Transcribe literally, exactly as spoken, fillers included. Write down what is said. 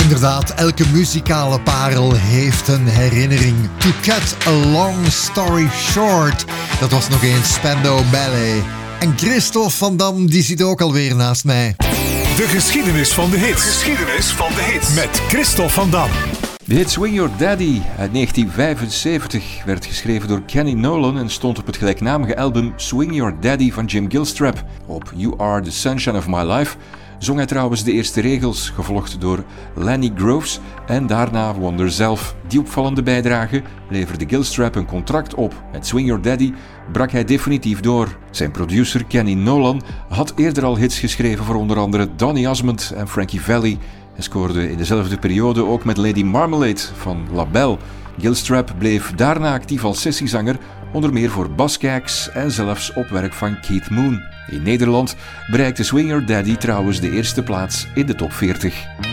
Inderdaad, elke muzikale parel heeft een herinnering. To cut a long story short, dat was nog eens Spandau Ballet. En Christophe van Dam, die zit ook alweer naast mij. De geschiedenis van de hits. Geschiedenis van de hits. Met Christophe van Dam. De hit Swing Your Daddy uit negentien vijfenzeventig werd geschreven door Kenny Nolan en stond op het gelijknamige album Swing Your Daddy van Jim Gilstrap. Op You Are the Sunshine of My Life zong hij trouwens de eerste regels, gevolgd door Lenny Groves en daarna Wonder zelf. Die opvallende bijdrage leverde Gilstrap een contract op. Met Swing Your Daddy brak hij definitief door. Zijn producer Kenny Nolan had eerder al hits geschreven voor onder andere Donny Osmond en Frankie Valli. Hij scoorde in dezelfde periode ook met Lady Marmalade van La Belle. Gilstrap bleef daarna actief als sessiezanger, onder meer voor Buzzcocks en zelfs op werk van Keith Moon. In Nederland bereikte Swing Your Daddy trouwens de eerste plaats in de top veertig.